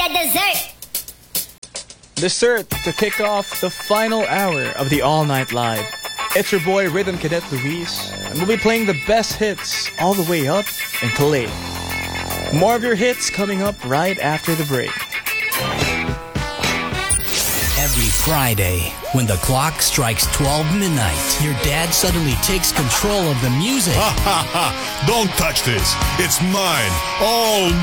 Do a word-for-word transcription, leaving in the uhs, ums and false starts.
the dessert. Dessert to kick off the final hour of the All Night Live. It's your boy Rhythm Cadet Luis, and we'll be playing the best hits all the way up until eight. More of your hits coming up right after the break. Every Friday, when the clock strikes twelve midnight, your dad suddenly takes control of the music. Ha ha ha! Don't touch this. It's mine. All